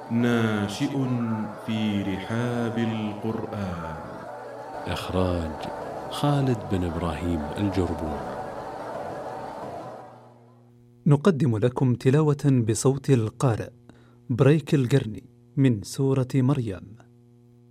ناشئ في رحاب القرآن. إخراج خالد بن إبراهيم الجربوع. نقدم لكم تلاوة بصوت القارئ بريك القرني من سورة مريم.